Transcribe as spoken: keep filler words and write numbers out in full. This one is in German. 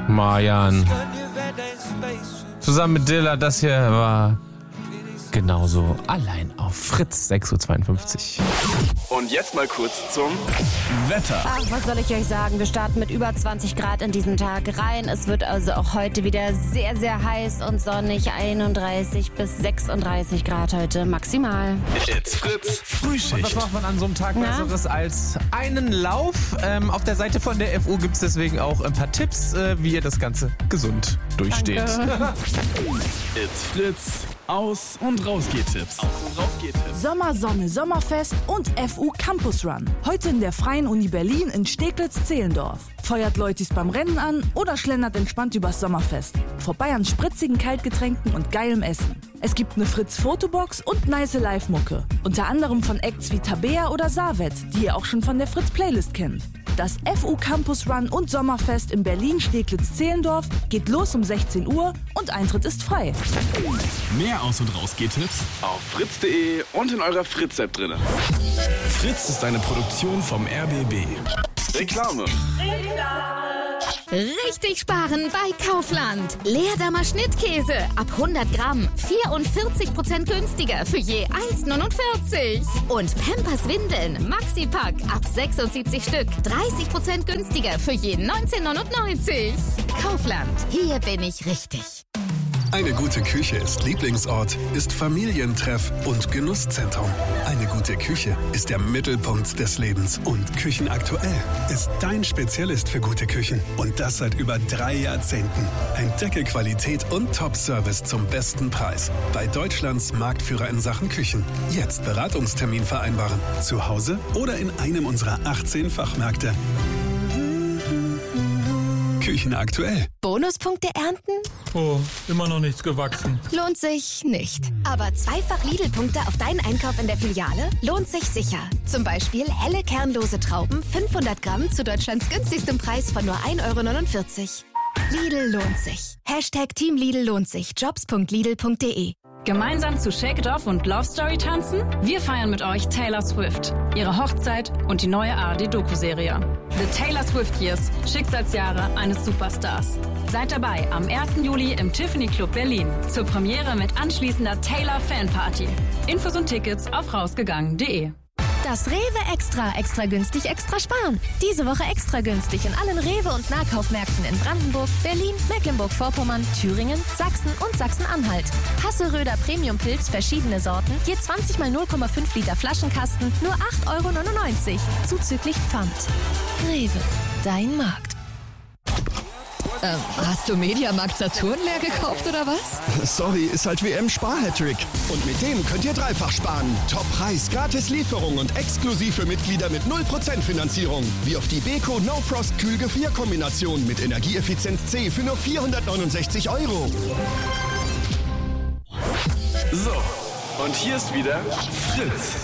Marjan. Zusammen mit Dilla, das hier war genauso allein auf Fritz, sechs Uhr zweiundfünfzig. Und jetzt mal kurz zum Wetter. Ach, was soll ich euch sagen? Wir starten mit über zwanzig Grad in diesen Tag rein. Es wird also auch heute wieder sehr, sehr heiß und sonnig. einunddreißig bis sechsunddreißig Grad heute maximal. It's Fritz Frühschicht. Und was macht man an so einem Tag Na? Besseres als einen Lauf? Ähm, auf der Seite von der F U gibt es deswegen auch ein paar Tipps, äh, wie ihr das Ganze gesund durchsteht. Danke. It's Fritz. Aus- und Rausgeht-Tipps. Aus- und Rausgeht-Tipps. Sommersonne, Sommerfest und F U Campus Run. Heute in der Freien Uni Berlin in Steglitz-Zehlendorf. Feuert Leutis beim Rennen an oder schlendert entspannt übers Sommerfest. Vorbei an spritzigen Kaltgetränken und geilem Essen. Es gibt eine Fritz-Fotobox und nice Live-Mucke. Unter anderem von Acts wie Tabea oder Savet, die ihr auch schon von der Fritz-Playlist kennt. Das F U Campus Run und Sommerfest in Berlin-Steglitz-Zehlendorf geht los um sechzehn Uhr und Eintritt ist frei. Mehr Aus- und Rausgeht-Tipps auf fritz punkt de und in eurer Fritz-App drin. Fritz ist eine Produktion vom R B B. Reklame. Richtig sparen bei Kaufland. Leerdammer Schnittkäse ab hundert Gramm vierundvierzig Prozent günstiger für je eins neunundvierzig. Und Pampers Windeln Maxi-Pack ab sechsundsiebzig Stück dreißig Prozent günstiger für je neunzehn neunundneunzig. Kaufland, hier bin ich richtig. Eine gute Küche ist Lieblingsort, ist Familientreff und Genusszentrum. Eine gute Küche ist der Mittelpunkt des Lebens. Und Küchenaktuell ist dein Spezialist für gute Küchen. Und das seit über drei Jahrzehnten. Entdecke Qualität und Top-Service zum besten Preis. Bei Deutschlands Marktführer in Sachen Küchen. Jetzt Beratungstermin vereinbaren. Zu Hause oder in einem unserer achtzehn Fachmärkte. Küchenaktuell. Bonuspunkte ernten? Oh, immer noch nichts gewachsen. Lohnt sich nicht. Aber zweifach Lidl-Punkte auf deinen Einkauf in der Filiale lohnt sich sicher. Zum Beispiel helle kernlose Trauben fünfhundert Gramm zu Deutschlands günstigstem Preis von nur ein Euro neunundvierzig. Lidl lohnt sich. Hashtag Team Lidl lohnt sich. jobs punkt lidl punkt de. Gemeinsam zu Shake It Off und Love Story tanzen? Wir feiern mit euch Taylor Swift, ihre Hochzeit und die neue A R D-Doku-Serie. The Taylor Swift Years, Schicksalsjahre eines Superstars. Seid dabei am ersten Juli im Tiffany Club Berlin zur Premiere mit anschließender Taylor Fanparty. Infos und Tickets auf rausgegangen punkt de. Das Rewe Extra, extra günstig, extra sparen. Diese Woche extra günstig in allen Rewe- und Nahkaufmärkten in Brandenburg, Berlin, Mecklenburg-Vorpommern, Thüringen, Sachsen und Sachsen-Anhalt. Hasselröder Premium-Pilz, verschiedene Sorten, je zwanzig mal null Komma fünf Liter Flaschenkasten, nur acht Euro neunundneunzig, zuzüglich Pfand. Rewe, dein Markt. Ähm, hast du Mediamarkt Saturn leer gekauft oder was? Sorry, ist halt W M-Spar-Hattrick. Und mit dem könnt ihr dreifach sparen. Top-Preis, gratis Lieferung und exklusiv für Mitglieder mit null Prozent Finanzierung. Wie auf die Beko No Frost Kühl-Gefrier-Kombination mit Energieeffizienz C für nur vierhundertneunundsechzig Euro. So, und hier ist wieder Fritz.